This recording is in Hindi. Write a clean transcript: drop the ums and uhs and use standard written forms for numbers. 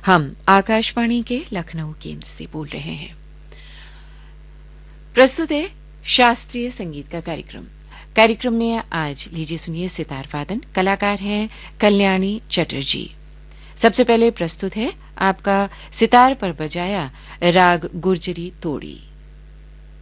हम आकाशवाणी के लखनऊ केंद्र से बोल रहे हैं। प्रस्तुत है शास्त्रीय संगीत का कार्यक्रम में आज लीजिए सुनिए सितार वादन। कलाकार हैं कल्याणी चटर्जी। सबसे पहले प्रस्तुत है आपका सितार पर बजाया राग गुर्जरी तोड़ी।